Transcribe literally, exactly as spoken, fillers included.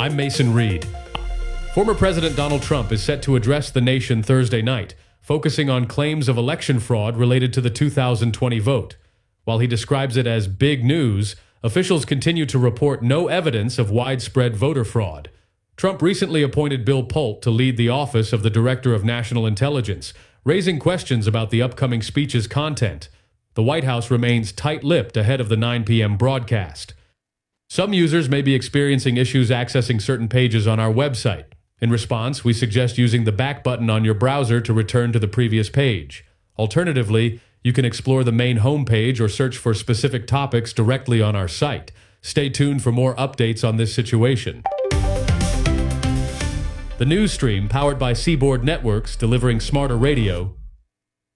I'm Mason Reed. Former President Donald Trump is set to address the nation Thursday night, focusing on claims of election fraud related to the two thousand twenty vote. While he describes it as big news, officials continue to report no evidence of widespread voter fraud. Trump recently appointed Bill Polt to lead the office of the Director of National Intelligence, raising questions about the upcoming speech's content. The White House remains tight-lipped ahead of the nine p m broadcast. Some users may be experiencing issues accessing certain pages on our website. In response, we suggest using the back button on your browser to return to the previous page. Alternatively, you can explore the main homepage or search for specific topics directly on our site. Stay tuned for more updates on this situation. The news stream, powered by Seaboard Networks, delivering smarter radio,